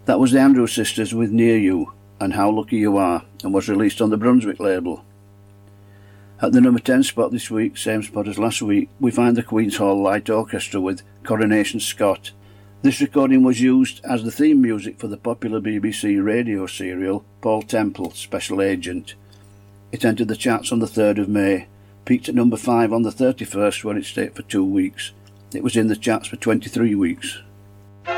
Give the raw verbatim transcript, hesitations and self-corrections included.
That was the Andrews Sisters with Near You and How Lucky You Are, and was released on the Brunswick label. At the number ten spot this week, same spot as last week, we find the Queen's Hall Light Orchestra with Coronation Scott. This recording was used as the theme music for the popular B B C radio serial Paul Temple, Special Agent. It entered the charts on the third of May, peaked at number five on the thirty-first, where it stayed for two weeks. It was in the charts for twenty-three weeks.